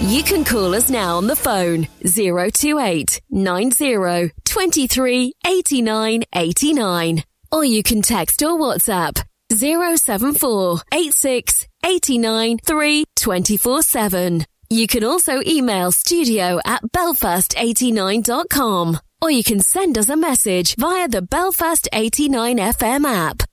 You can call us now on the phone 028 90 23 89 89. Or you can text or WhatsApp 074 86 89 3 24/7. You can also email studio@belfast89.com. Or you can send us a message via the Belfast 89 FM app.